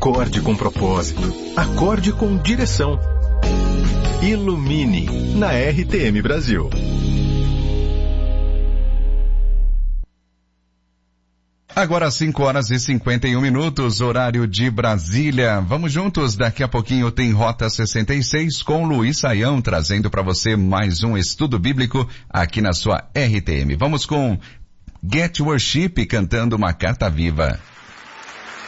Acorde com propósito. Acorde com direção. Ilumine na RTM Brasil. Agora 5h51, horário de Brasília. Vamos juntos, daqui a pouquinho tem Rota 66 com Luiz Saião, trazendo para você mais um estudo bíblico aqui na sua RTM. Vamos com Get Worship cantando uma carta viva.